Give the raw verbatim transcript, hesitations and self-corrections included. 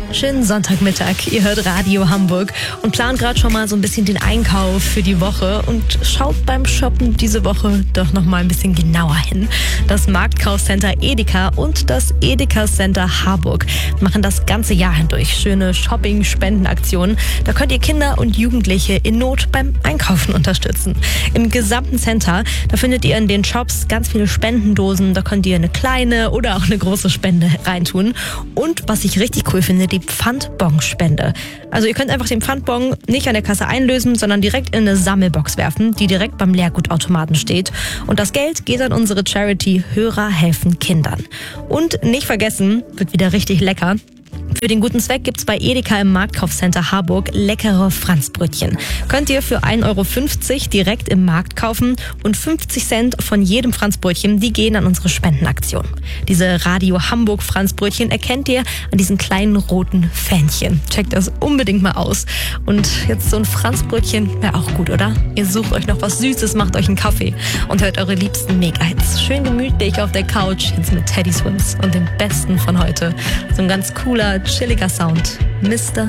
Schönen Sonntagmittag. Ihr hört Radio Hamburg und plant gerade schon mal so ein bisschen den Einkauf für die Woche und schaut beim Shoppen diese Woche doch noch mal ein bisschen genauer hin. Das Marktkaufcenter Edeka und das Edeka Center Harburg machen das ganze Jahr hindurch schöne Shopping-Spendenaktionen. Da könnt ihr Kinder und Jugendliche in Not beim Einkaufen unterstützen. Im gesamten Center, da findet ihr in den Shops ganz viele Spendendosen. Da könnt ihr eine kleine oder auch eine große Spende reintun. Und was ich richtig cool finde, die Pfandbon-Spende. Also ihr könnt einfach den Pfandbon nicht an der Kasse einlösen, sondern direkt in eine Sammelbox werfen, die direkt beim Leergutautomaten steht. Und das Geld geht an unsere Charity Hörer helfen Kindern. Und nicht vergessen, wird wieder richtig lecker. Für den guten Zweck gibt's bei Edeka im Marktkaufcenter Harburg leckere Franzbrötchen. Könnt ihr für ein Euro fünfzig direkt im Markt kaufen und fünfzig Cent von jedem Franzbrötchen, die gehen an unsere Spendenaktion. Diese Radio Hamburg Franzbrötchen erkennt ihr an diesen kleinen roten Fähnchen. Checkt das unbedingt mal aus. Und jetzt so ein Franzbrötchen wäre auch gut, oder? Ihr sucht euch noch was Süßes, macht euch einen Kaffee und hört eure liebsten Mega-Hits. Schön gemütlich auf der Couch, jetzt mit Teddy Swims und dem Besten von heute. So ein ganz cooler, chilliger Sound. Mister